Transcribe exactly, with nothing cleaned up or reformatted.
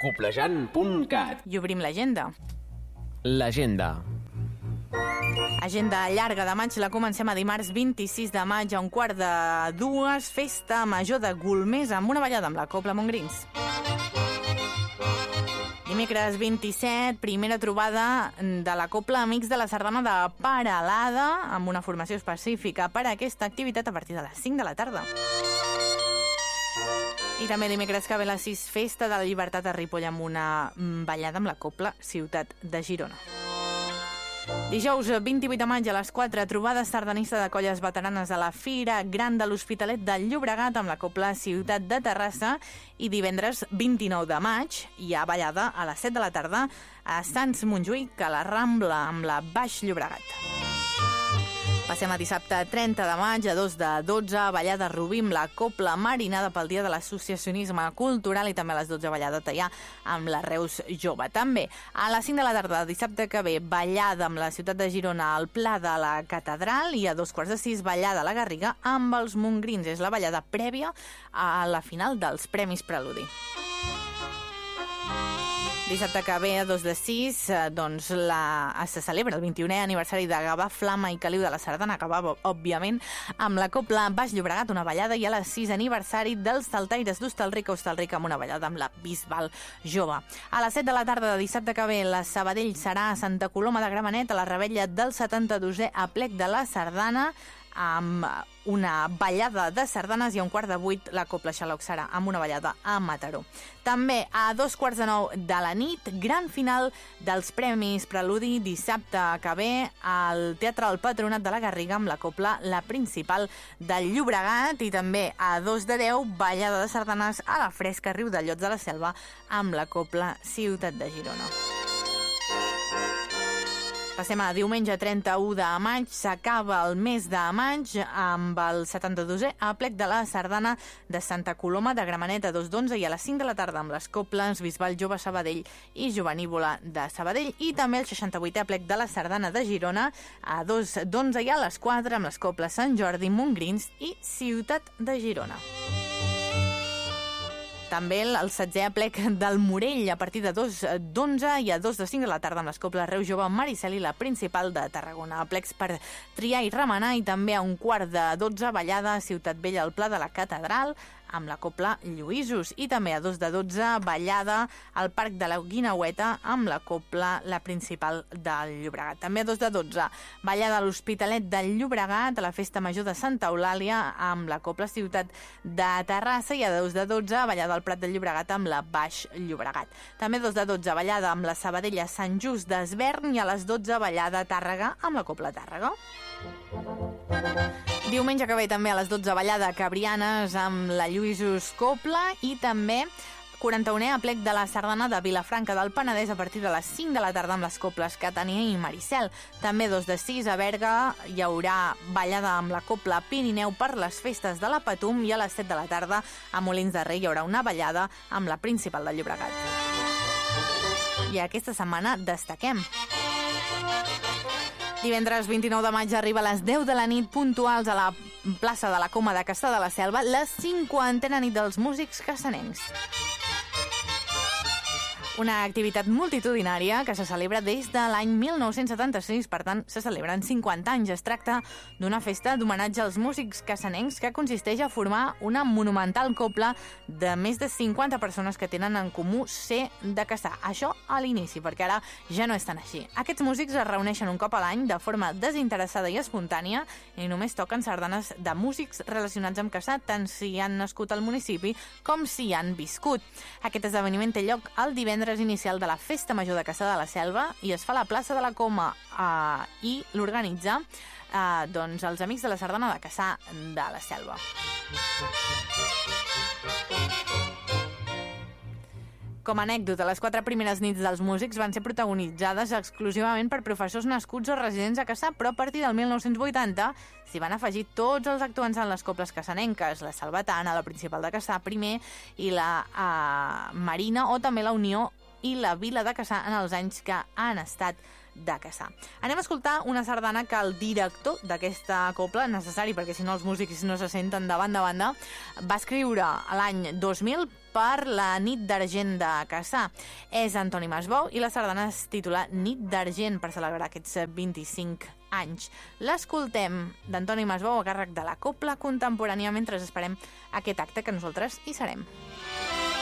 coplejant punt cat. I obrim l'agenda. L'agenda. Agenda llarga de maig la comencem a dimarts vint-i-sis de maig a un quart de dues, festa major de Golmés amb una ballada amb la Cobla Montgrins. Dimecres vint-i-set, primera trobada de la Cobla Amics de la Sardana de Peralada, amb una formació específica per a aquesta activitat a partir de les cinc de la tarda. I també dimecres que ve a les sis, festa de la Llibertat a Ripoll amb una ballada amb la Cobla Ciutat de Girona. Dijous vint-i-vuit de maig a les quatre, trobada sardanista de colles veteranes a la Fira Gran de l'Hospitalet del Llobregat amb la Cobla Ciutat de Terrassa, i divendres vint-i-nou de maig hi ha ballada a les set de la tarda a Sants Montjuïc a la Rambla amb la Baix Llobregat. Passem a dissabte trenta de maig a dos de dotze, ballada Rubí amb la Cobla Marinada pel dia de l'associacionisme cultural, i també a les dotze ballada Teià amb la Reus Jove. També a les cinc de la tarda, dissabte que ve, ballada amb la Ciutat de Girona al Pla de la Catedral, i a dos quarts de sis, ballada a la Garriga amb els Montgrins. És la ballada prèvia a la final dels Premis Preludi. Dissabte que ve a dos de sis, doncs la, se celebra el vint-i-unè aniversari de Gavà, Flama i Caliu de la Sardana, Gavà, òbviament, amb la Cobla Baix Llobregat, una ballada, i a les sis aniversari dels Saltaires d'Hostalric a Hostalric amb una ballada amb la Bisbal Jove. A les set de la tarda de dissabte que ve, la Sabadell serà a Santa Coloma de Gramenet, a la Revetlla del setanta-dosè aplec de la Sardana, amb una ballada de sardanes, i a un quart de vuit la Cobla Xaloc serà amb una ballada a Mataró. També a dos quarts de nou de la nit, gran final dels Premis Preludi, dissabte que ve al Teatre del Patronat de la Garriga amb la Cobla La Principal del Llobregat, i també a dos de deu, ballada de sardanes a la Fresca Riu de Llots de la Selva amb la Cobla Ciutat de Girona. Passem a diumenge trenta-u de maig, s'acaba el mes de maig amb el setanta-dosè aplec de la Sardana de Santa Coloma de Gramenet a dos d'onze, i a les cinc de la tarda amb les Cobles Bisbal Jove Sabadell i Jovenívola de Sabadell, i també el seixanta-vuitè aplec de la Sardana de Girona a dos d'onze, i a les quatre amb les Cobles Sant Jordi, Montgrins i Ciutat de Girona. També el setzè aplec del Morell a partir de dos d'onze i a dos de cinc de la tarda amb les Cobles Reus Jove, Maricel i la Principal de Tarragona. Aplecs per triar i remenar, i també a un quart de dotze, ballada a Ciutat Vella al Pla de la Catedral amb la Cobla Lluïsos, i també a dos de dotze, ballada al Parc de la Guineueta amb la Cobla La Principal del Llobregat. També a dos de dotze, ballada a l'Hospitalet del Llobregat a la Festa Major de Santa Eulàlia amb la Cobla Ciutat de Terrassa, i a dos de dotze, ballada al Prat del Llobregat amb la Baix Llobregat. També a dos de dotze, ballada amb la Sabadella Sant Just d'Esvern, i a les dotze, ballada a Tàrrega amb la Cobla Tàrrega. Diumenge que ve també a les dotze, ballada a Cabrianes amb la Lluïsos Cobla, i també quaranta-unè aplec de la Sardana de Vilafranca del Penedès a partir de les cinc de la tarda amb les Cobles Catània i Maricel. També dos de sis, a Berga hi haurà ballada amb la Cobla Pirineu per les festes de la Patum, i a les set de la tarda a Molins de Rei hi haurà una ballada amb la Principal del Llobregat. I aquesta setmana destaquem: divendres vint-i-nou de maig arriba a les deu de la nit puntuals a la plaça de la Coma de Castellar de la Selva la cinquantena nit dels músics cassanencs. Una activitat multitudinària que se celebra des de l'any mil nou-cents setanta-sis, per tant, se celebren cinquanta anys. Es tracta d'una festa d'homenatge als músics cassanencs que consisteix a formar una monumental cobla de més de cinquanta persones que tenen en comú ser de Cassà. Això a l'inici, perquè ara ja no és tan així. Aquests músics es reuneixen un cop a l'any de forma desinteressada i espontània i només toquen sardanes de músics relacionats amb Cassà, tant si han nascut al municipi com si hi han viscut. Aquest esdeveniment té lloc el divendres inicial de la Festa Major de Cassà de la Selva i es fa a la plaça de la Coma eh, i l'organitza eh, doncs, els Amics de la Sardana de Cassà de la Selva. Com a anècdota, les quatre primeres nits dels músics van ser protagonitzades exclusivament per professors nascuts o residents a Cassà, però a partir del mil nou-cents vuitanta s'hi van afegir tots els actuants en les cobles cassanenques, la Salvatana, la Principal de Cassà primer i la eh, Marina, o també la Unió i la Vila de Cassà en els anys que han estat de Cassà. Anem a escoltar una sardana que el director d'aquesta cobla, necessari perquè si no els músics no se senten de banda a banda, va escriure l'any dos mil per la Nit d'Argent de Cassà. És Antoni Masbou i la sardana es titula Nit d'Argent per celebrar aquests vint-i-cinc anys. L'escoltem d'Antoni Masbou a càrrec de la Cobla Contemporània mentre esperem aquest acte que nosaltres hi serem.